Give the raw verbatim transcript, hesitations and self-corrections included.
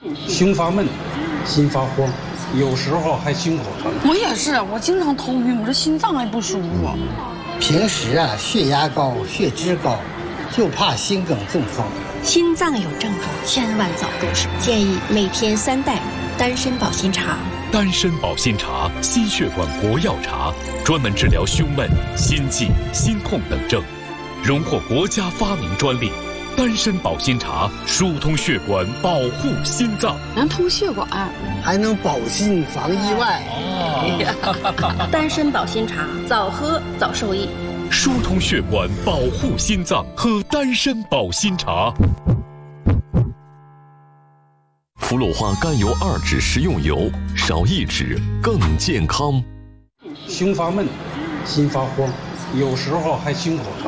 胸发闷，心发慌，有时候还心口疼。 我也是，我经常头晕，我这心脏还不舒服。 平时啊，血压高，血脂高，就怕心梗中风。 心脏有症状，千万早重视。建议每天三袋丹参保心茶。 丹参保心茶，心血管国药茶，专门治疗胸闷、心悸、心痛等症，荣获国家发明专利。丹参保心茶疏通血管，保护心脏， 能通血管， 还能保心防意外。 哦、丹参保心茶，早喝早受益。 疏通血管，保护心脏，喝丹参保心茶。 福禄花甘油二酯食用油，少一酯更健康。 胸发闷，心发慌，有时候还心口疼。